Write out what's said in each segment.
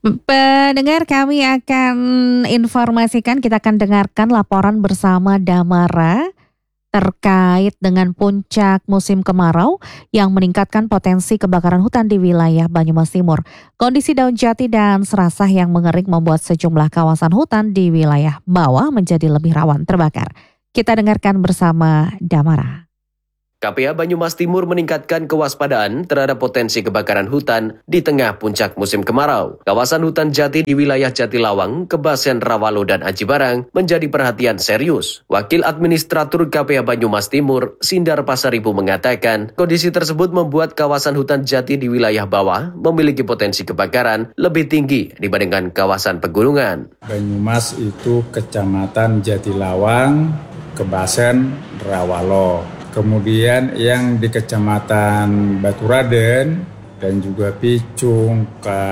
Pendengar, kami akan informasikan, kita akan dengarkan laporan bersama Damara terkait dengan puncak musim kemarau yang meningkatkan potensi kebakaran hutan di wilayah Banyumas Timur. Kondisi daun jati dan serasah yang mengering membuat sejumlah kawasan hutan di wilayah bawah menjadi lebih rawan terbakar. Kita dengarkan bersama Damara. KPH Banyumas Timur meningkatkan kewaspadaan terhadap potensi kebakaran hutan di tengah puncak musim kemarau. Kawasan hutan jati di wilayah Jatilawang, Kebasen, Rawalo, dan Aji Barang menjadi perhatian serius. Wakil Administratur KPH Banyumas Timur, Sindar Pasaribu, mengatakan kondisi tersebut membuat kawasan hutan jati di wilayah bawah memiliki potensi kebakaran lebih tinggi dibandingkan kawasan pegunungan. Banyumas itu Kecamatan Jatilawang, Kebasen, Rawalo. Kemudian yang di Kecamatan Baturaden dan juga Picung,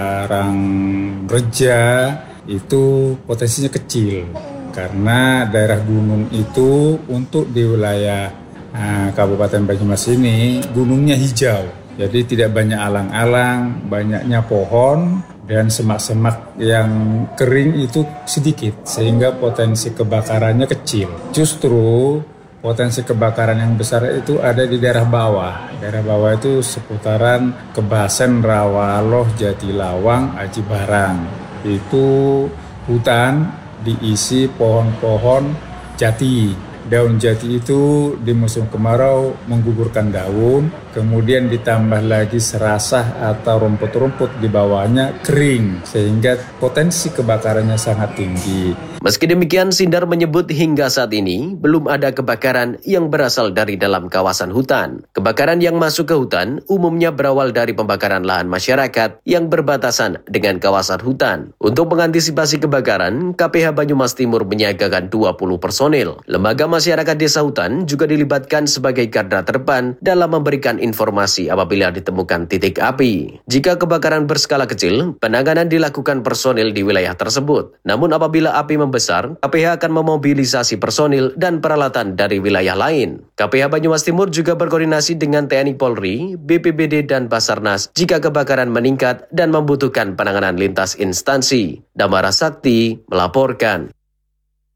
Karangreja itu potensinya kecil. Karena daerah gunung itu untuk di wilayah Kabupaten Banyumas ini gunungnya hijau. Jadi tidak banyak alang-alang, banyaknya pohon dan semak-semak yang kering itu sedikit. Sehingga potensi kebakarannya kecil. Justru potensi kebakaran yang besar itu ada di daerah bawah. Daerah bawah itu seputaran Kebasen, Rawalo, Jatilawang, Aji Barang. Itu hutan diisi pohon-pohon jati. Daun jati itu di musim kemarau menggugurkan daun, kemudian ditambah lagi serasah atau rumput-rumput di bawahnya kering, sehingga potensi kebakarannya sangat tinggi. Meski demikian, Sindar menyebut hingga saat ini belum ada kebakaran yang berasal dari dalam kawasan hutan. Kebakaran yang masuk ke hutan umumnya berawal dari pembakaran lahan masyarakat yang berbatasan dengan kawasan hutan. Untuk mengantisipasi kebakaran, KPH Banyumas Timur menyiagakan 20 personil. Lembaga masyarakat desa hutan juga dilibatkan sebagai garda terdepan dalam memberikan informasi apabila ditemukan titik api. Jika kebakaran berskala kecil, penanganan dilakukan personil di wilayah tersebut. Namun apabila api membesar, KPH akan memobilisasi personil dan peralatan dari wilayah lain. KPH Banyumas Timur juga berkoordinasi dengan TNI Polri, BPBD, dan Basarnas jika kebakaran meningkat dan membutuhkan penanganan lintas instansi. Damara Sakti melaporkan.